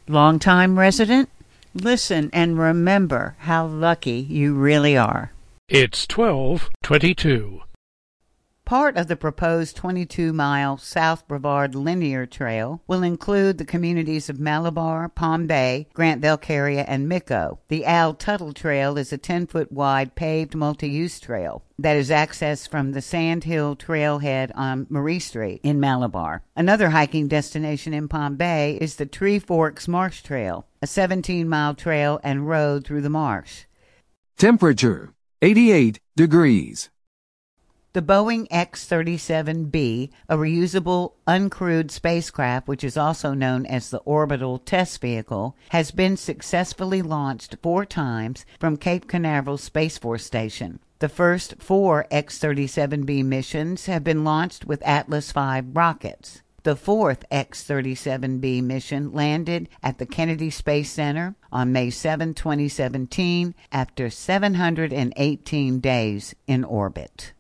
Longtime resident? Listen and remember how lucky you really are. It's 12:22. Part of the proposed 22-mile South Brevard Linear Trail will include the communities of Malabar, Palm Bay, Grant Velcaria, and Mico. The Al Tuttle Trail is a 10-foot wide paved multi-use trail that is accessed from the Sand Hill Trailhead on Marie Street in Malabar. Another hiking destination in Palm Bay is the Tree Forks Marsh Trail, a 17-mile trail and road through the marsh. Temperature, 88 degrees. The Boeing X-37B, a reusable uncrewed spacecraft which is also known as the Orbital Test Vehicle, has been successfully launched 4 times from Cape Canaveral Space Force Station. The first 4 X-37B missions have been launched with Atlas V rockets. The 4th X-37B mission landed at the Kennedy Space Center on May 7, 2017, after 718 days in orbit.